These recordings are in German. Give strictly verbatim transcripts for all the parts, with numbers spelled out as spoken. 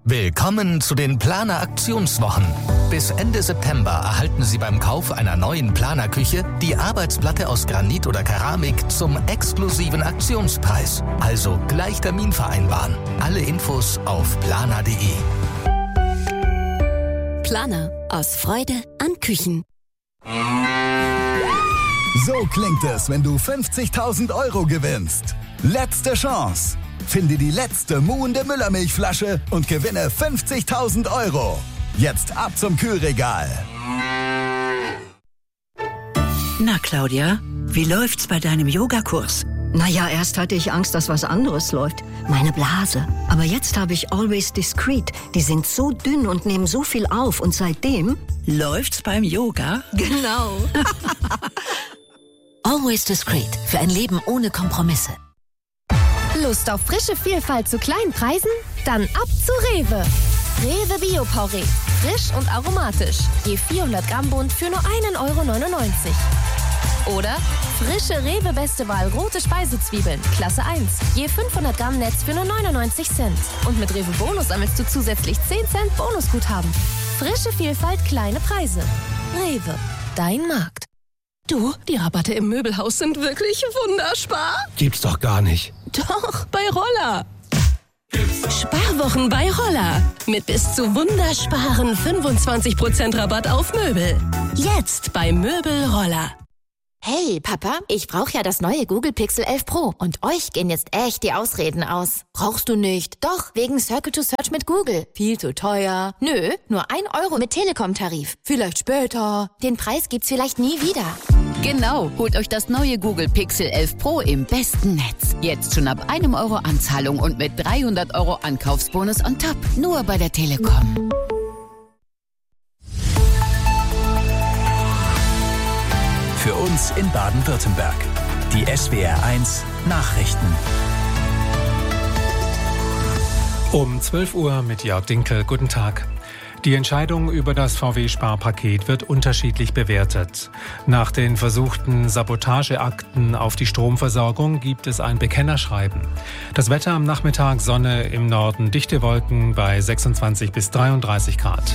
Willkommen zu den Planer Aktionswochen. Bis Ende September erhalten Sie beim Kauf einer neuen Planer-Küche die Arbeitsplatte aus Granit oder Keramik zum exklusiven Aktionspreis. Also gleich Termin vereinbaren. Alle Infos auf planer punkt de. Planer. Aus Freude an Küchen. So klingt es, wenn du fünfzigtausend Euro gewinnst. Letzte Chance. Finde die letzte muhende Müllermilchflasche und gewinne fünfzigtausend Euro. Jetzt ab zum Kühlregal. Na, Claudia, wie läuft's bei deinem Yogakurs? Naja, erst hatte ich Angst, dass was anderes läuft. Meine Blase. Aber jetzt habe ich Always Discreet. Die sind so dünn und nehmen so viel auf. Und seitdem... Läuft's beim Yoga? Genau. Always Discreet. Für ein Leben ohne Kompromisse. Lust auf frische Vielfalt zu kleinen Preisen? Dann ab zu Rewe. Rewe Bio-Porree. Frisch und aromatisch. Je vierhundert Gramm Bund für nur einen Euro neunundneunzig. Oder frische Rewe Beste Wahl rote Speisezwiebeln, Klasse eins. Je fünfhundert Gramm Netz für nur neunundneunzig Cent. Und mit Rewe Bonus sammelst du zusätzlich zehn Cent Bonusguthaben. Frische Vielfalt, kleine Preise. Rewe, dein Markt. Du, die Rabatte im Möbelhaus sind wirklich wunderspar. Gibt's doch gar nicht. Doch, bei Roller. Sparwochen bei Roller. Mit bis zu wundersparen fünfundzwanzig Prozent Rabatt auf Möbel. Jetzt bei Möbel Roller. Hey, Papa, ich brauche ja das neue Google Pixel elf Pro. Und euch gehen jetzt echt die Ausreden aus. Brauchst du nicht? Doch, wegen Circle to Search mit Google. Viel zu teuer. Nö, nur ein Euro mit Telekom-Tarif. Vielleicht später. Den Preis gibt's vielleicht nie wieder. Genau, holt euch das neue Google Pixel elf Pro im besten Netz. Jetzt schon ab einem Euro Anzahlung und mit dreihundert Euro Ankaufsbonus on top. Nur bei der Telekom. Für uns in Baden-Württemberg. Die S W R eins Nachrichten. Um zwölf Uhr mit Jörg Dinkel. Guten Tag. Die Entscheidung über das V W-Sparpaket wird unterschiedlich bewertet. Nach den versuchten Sabotageakten auf die Stromversorgung gibt es ein Bekennerschreiben. Das Wetter am Nachmittag: Sonne, im Norden dichte Wolken bei sechsundzwanzig bis dreiunddreißig Grad.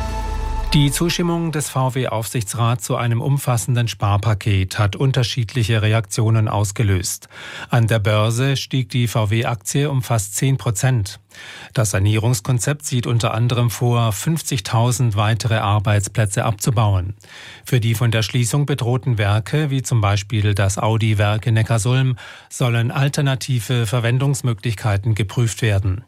Die Zustimmung des V W-Aufsichtsrats zu einem umfassenden Sparpaket hat unterschiedliche Reaktionen ausgelöst. An der Börse stieg die V W-Aktie um fast zehn Prozent. Das Sanierungskonzept sieht unter anderem vor, fünfzigtausend weitere Arbeitsplätze abzubauen. Für die von der Schließung bedrohten Werke, wie zum Beispiel das Audi-Werk in Neckarsulm, sollen alternative Verwendungsmöglichkeiten geprüft werden.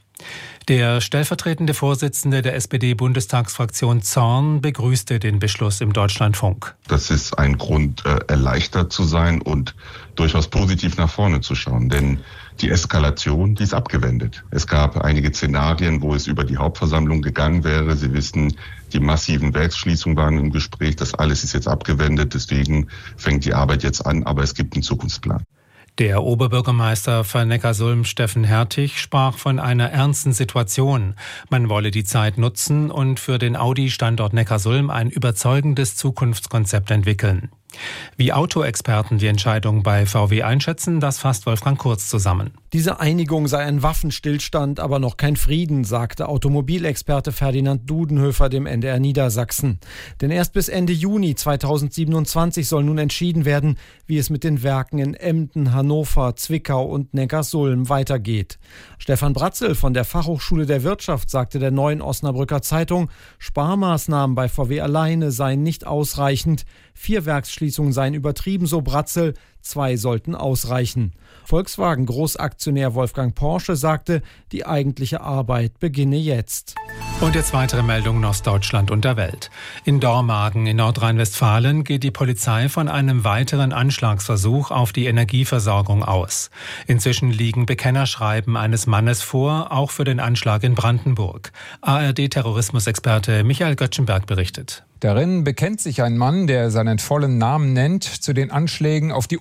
Der stellvertretende Vorsitzende der S P D-Bundestagsfraktion Zorn begrüßte den Beschluss im Deutschlandfunk. Das ist ein Grund, äh, erleichtert zu sein und durchaus positiv nach vorne zu schauen. Denn die Eskalation, die ist abgewendet. Es gab einige Szenarien, wo es über die Hauptversammlung gegangen wäre. Sie wissen, die massiven Werksschließungen waren im Gespräch. Das alles ist jetzt abgewendet. Deswegen fängt die Arbeit jetzt an, aber es gibt einen Zukunftsplan. Der Oberbürgermeister von Neckarsulm, Steffen Hertig, sprach von einer ernsten Situation. Man wolle die Zeit nutzen und für den Audi-Standort Neckarsulm ein überzeugendes Zukunftskonzept entwickeln. Wie Autoexperten die Entscheidung bei V W einschätzen, das fasst Wolfgang Kurz zusammen. Diese Einigung sei ein Waffenstillstand, aber noch kein Frieden, sagte Automobilexperte Ferdinand Dudenhöfer dem N D R Niedersachsen. Denn erst bis Ende Juni zweitausendsiebenundzwanzig soll nun entschieden werden, wie es mit den Werken in Emden, Hannover, Zwickau und Neckarsulm weitergeht. Stefan Bratzel von der Fachhochschule der Wirtschaft sagte der Neuen Osnabrücker Zeitung, Sparmaßnahmen bei V W alleine seien nicht ausreichend. Vier Werksschließungen seien übertrieben, so Bratzel, zwei sollten ausreichen. Volkswagen-Großaktionär Wolfgang Porsche sagte, die eigentliche Arbeit beginne jetzt. Und jetzt weitere Meldungen aus Deutschland und der Welt. In Dormagen in Nordrhein-Westfalen geht die Polizei von einem weiteren Anschlagsversuch auf die Energieversorgung aus. Inzwischen liegen Bekennerschreiben eines Mannes vor, auch für den Anschlag in Brandenburg. A R D-Terrorismusexperte Michael Göttschenberg berichtet. Darin bekennt sich ein Mann, der seinen vollen Namen nennt, zu den Anschlägen auf die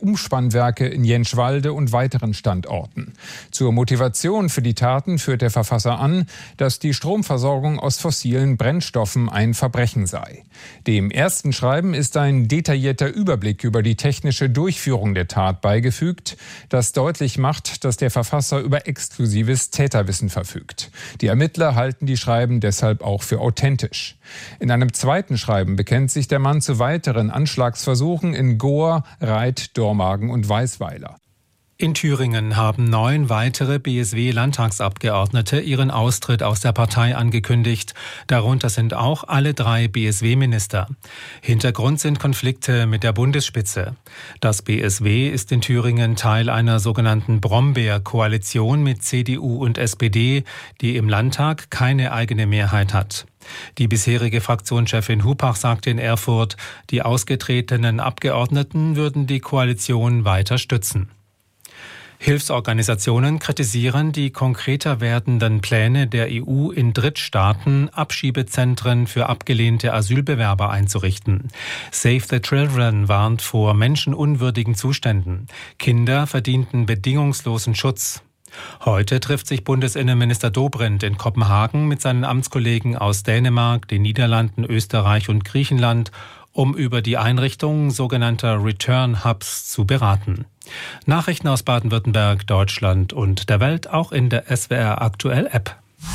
Umspannwerke in Jenschwalde und weiteren Standorten. Zur Motivation für die Taten führt der Verfasser an, dass die Stromversorgung aus fossilen Brennstoffen ein Verbrechen sei. Dem ersten Schreiben ist ein detaillierter Überblick über die technische Durchführung der Tat beigefügt, das deutlich macht, dass der Verfasser über exklusives Täterwissen verfügt. Die Ermittler halten die Schreiben deshalb auch für authentisch. In einem zweiten Schreiben bekennt sich der Mann zu weiteren Anschlagsversuchen in Gohr, Reit, Dormagen und Weißweiler. In Thüringen haben neun weitere B S W-Landtagsabgeordnete ihren Austritt aus der Partei angekündigt. Darunter sind auch alle drei B S W-Minister. Hintergrund sind Konflikte mit der Bundesspitze. Das B S W ist in Thüringen Teil einer sogenannten Brombeer-Koalition mit C D U und S P D, die im Landtag keine eigene Mehrheit hat. Die bisherige Fraktionschefin Hupach sagte in Erfurt, die ausgetretenen Abgeordneten würden die Koalition weiter stützen. Hilfsorganisationen kritisieren die konkreter werdenden Pläne der E U in Drittstaaten, Abschiebezentren für abgelehnte Asylbewerber einzurichten. Save the Children warnt vor menschenunwürdigen Zuständen. Kinder verdienten bedingungslosen Schutz. Heute trifft sich Bundesinnenminister Dobrindt in Kopenhagen mit seinen Amtskollegen aus Dänemark, den Niederlanden, Österreich und Griechenland, um über die Einrichtung sogenannter Return Hubs zu beraten. Nachrichten aus Baden-Württemberg, Deutschland und der Welt auch in der S W R Aktuell App.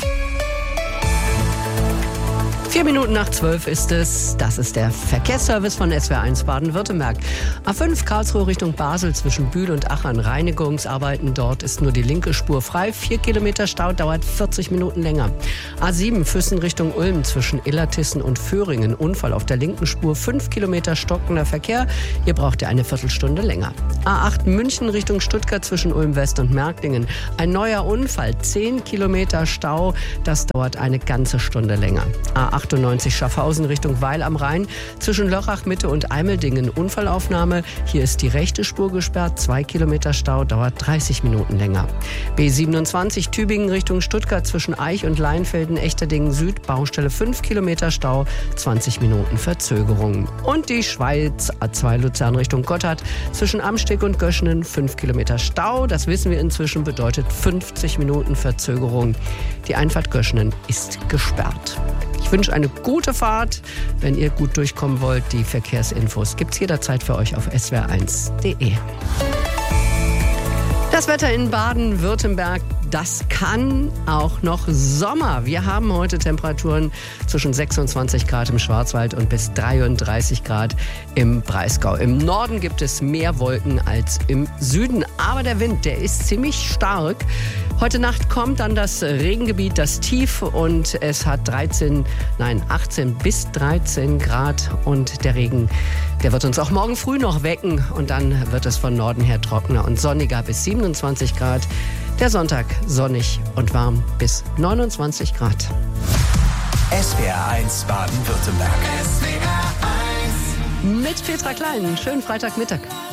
Vier Minuten nach zwölf ist es. Das ist der Verkehrsservice von S W R eins Baden-Württemberg. A fünf Karlsruhe Richtung Basel zwischen Bühl und Achern. Reinigungsarbeiten. Dort ist nur die linke Spur frei. Vier Kilometer Stau, dauert vierzig Minuten länger. A sieben Füssen Richtung Ulm zwischen Illertissen und Föhringen. Unfall auf der linken Spur. Fünf Kilometer stockender Verkehr. Hier braucht ihr eine Viertelstunde länger. A acht München Richtung Stuttgart zwischen Ulm West und Märklingen. Ein neuer Unfall. Zehn Kilometer Stau. Das dauert eine ganze Stunde länger. A achtundneunzig Schaffhausen Richtung Weil am Rhein zwischen Lörrach Mitte und Eimeldingen. Unfallaufnahme. Hier ist die rechte Spur gesperrt. Zwei Kilometer Stau, dauert dreißig Minuten länger. B siebenundzwanzig Tübingen Richtung Stuttgart zwischen Eich und Leinfelden, Echterdingen Süd. Baustelle fünf Kilometer Stau, zwanzig Minuten Verzögerung. Und die Schweiz A zwei Luzern Richtung Gotthard zwischen Amsteg und Göschenen. fünf Kilometer Stau. Das wissen wir inzwischen, bedeutet fünfzig Minuten Verzögerung. Die Einfahrt Göschenen ist gesperrt. Ich wünsche eine gute Fahrt. Wenn ihr gut durchkommen wollt, die Verkehrsinfos gibt's jederzeit für euch auf s w r eins punkt d e. Das Wetter in Baden-Württemberg, das kann auch noch Sommer. Wir haben heute Temperaturen zwischen sechsundzwanzig Grad im Schwarzwald und bis dreiunddreißig Grad im Breisgau. Im Norden gibt es mehr Wolken als im Süden, aber der Wind, der ist ziemlich stark. Heute Nacht kommt dann das Regengebiet, das Tief, und es hat dreizehn, nein, achtzehn bis dreizehn Grad, und der Regen, der wird uns auch morgen früh noch wecken, und dann wird es von Norden her trockener und sonniger bis siebenundzwanzig Grad. Der Sonntag sonnig und warm bis neunundzwanzig Grad. S W R eins Baden-Württemberg. Mit Petra Klein. Schönen Freitagmittag.